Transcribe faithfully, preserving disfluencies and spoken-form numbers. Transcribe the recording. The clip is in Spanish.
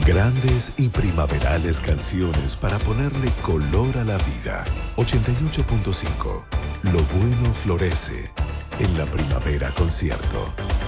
Grandes y primaverales canciones para ponerle color a la vida. ochenta y ocho punto cinco. Lo bueno florece en la Primavera Concierto.